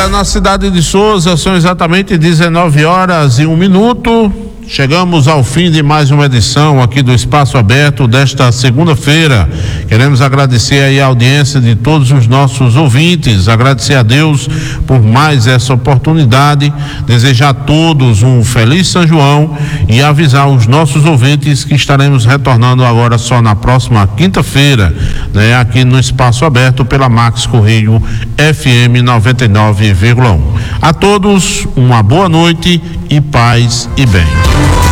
na cidade de Souza, são exatamente 19h01. Chegamos ao fim de mais uma edição aqui do Espaço Aberto desta segunda-feira. Queremos agradecer aí a audiência de todos os nossos ouvintes, agradecer a Deus por mais essa oportunidade, desejar a todos um feliz São João e avisar os nossos ouvintes que estaremos retornando agora só na próxima quinta-feira, né, aqui no Espaço Aberto pela Max Correio FM 99,1. A todos uma boa noite e paz e bem.